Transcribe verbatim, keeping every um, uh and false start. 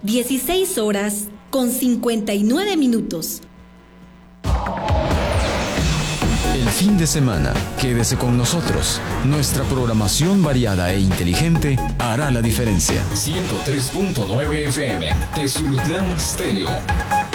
dieciséis horas con cincuenta y nueve minutos. El fin de semana, quédese con nosotros. Nuestra programación variada e inteligente hará la diferencia. ciento tres punto nueve F M, Tezultlán Stereo.